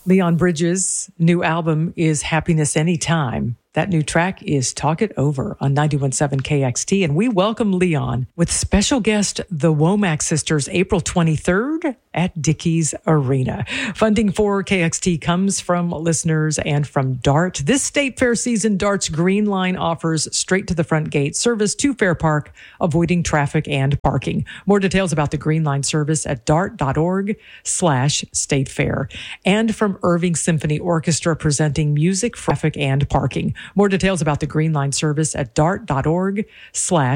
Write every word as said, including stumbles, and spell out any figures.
Leon Bridges' new album is Happiness Anytime. That new track is Talk It Over on ninety-one point seven K X T. And we welcome Leon with special guest, the Womack Sisters, April twenty-third at Dickies Arena. Funding for K X T comes from listeners and from DART. This State Fair season, DART's Green Line offers straight to the front gate service to Fair Park, avoiding traffic and parking. More details about the Green Line service at dart.org slash state fair. And from Irving Symphony Orchestra presenting music, traffic, and parking. More details about the Green Line service at dart.org slash